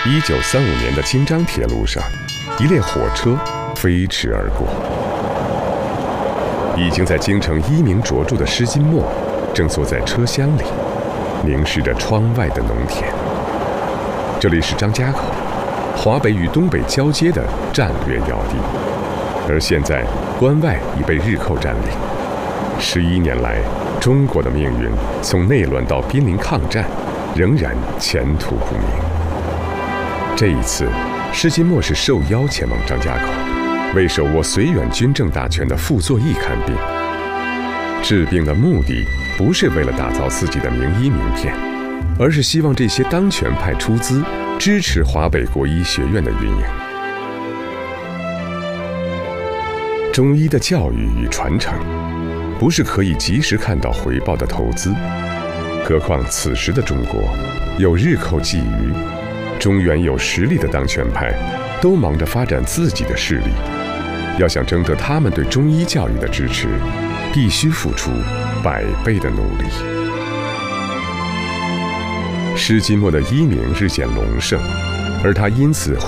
1935年的京张铁路上，一列火车飞驰而过。已经在京城一鸣卓著的施金墨，正坐在车厢里，凝视着窗外的农田。这里是张家口，华北与东北交接的战略要地，而现在关外已被日寇占领。11年来，中国的命运从内乱到濒临抗战，仍然前途不明。这一次，施金墨是受邀前往张家口，为手握绥远军政大权的傅作义看病。治病的目的不是为了打造自己的名医名片，而是希望这些当权派出资支持华北国医学院的运营。中医的教育与传承，不是可以及时看到回报的投资。何况此时的中国有日寇觊觎，中原有实力的当权派都忙着发展自己的势力，要想征得他们对中医教育的支持，必须付出100倍的努力。施金墨的医名日渐隆盛，而他因此